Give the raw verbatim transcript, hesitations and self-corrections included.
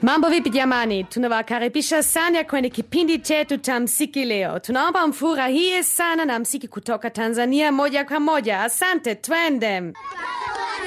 Mambo vipi jamani, tunawakaribisha sana kwenye kipindi chetu cha mziki leo. Tunaomba mfurahie sana na mziki kutoka Tanzania moja kwa moja. Asante, twende.